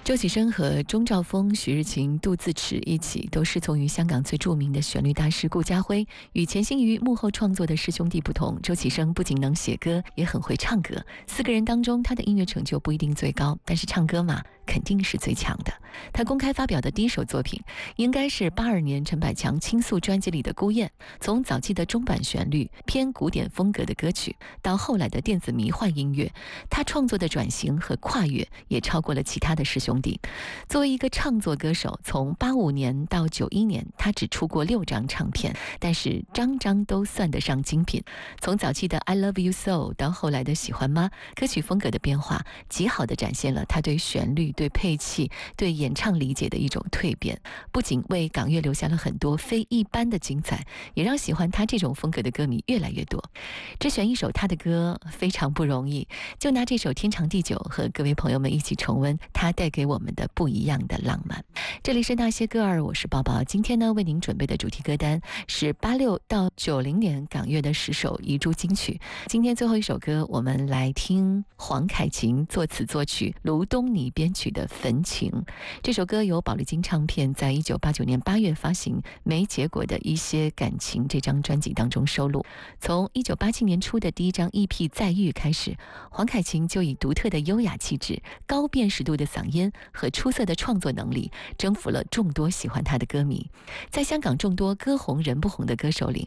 周启生和钟兆峰、徐日勤、杜自持一起都师从于香港最著名的旋律大师顾嘉辉。与潜心于幕后创作的师兄弟不同，周启生不仅能写歌，也很会唱歌。4个人当中，他的音乐成就不一定最高，但是唱歌嘛，肯定是最强的。他公开发表的第一首作品，应该是82年陈百强倾诉专辑里的《孤雁》。从早期的中版旋律、偏古典风格的歌曲，到后来的电子迷幻音乐，他创作的转型和跨越也超过了其他的师兄弟。作为一个唱作歌手，从85年到91年，他只出过6张唱片，但是张张都算得上精品。从早期的 I Love You So 到后来的喜欢吗，歌曲风格的变化极好地展现了他对旋律、对配器、对演唱理解的一种蜕变，不仅为港乐留下了很多非一般的精彩，也让喜欢他这种风格的歌迷越来越多。只选一首他的歌非常不容易，就拿这首《天长地久》和各位朋友们一起重温他带给我们的不一样的浪漫。这里是那些歌儿，我是宝宝。今天呢，为您准备的主题歌单是86到90年港乐的10首遗珠金曲。今天最后一首歌，我们来听黄凯芹作词作曲、卢东尼编曲的《焚情》。这首歌由宝丽金唱片在1989年8月发行，没结果的一些感情这张专辑当中收录。从1987年出的第一张 EP《再遇》开始，黄凯芹就以独特的优雅气质、高辨识度的嗓音和出色的创作能力，征服了众多喜欢他的歌迷。在香港众多歌红人不红的歌手里，